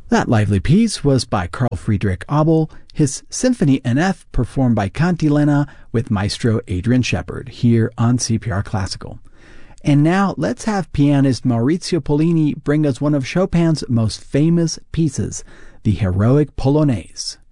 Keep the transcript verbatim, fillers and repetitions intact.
That lively piece was by Carl Friedrich Abel, his Symphony in F performed by Cantilena with Maestro Adrian Shepard here on C P R Classical. And now let's have pianist Maurizio Pollini bring us one of Chopin's most famous pieces, the Heroic Polonaise.